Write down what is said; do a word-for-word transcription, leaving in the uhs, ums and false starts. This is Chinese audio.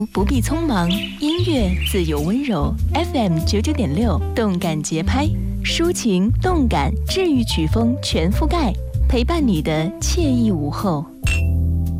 不必匆忙，音乐自有温柔。F M 九九点六，动感节拍，抒情动感治愈曲风全覆盖，陪伴你的惬意午后。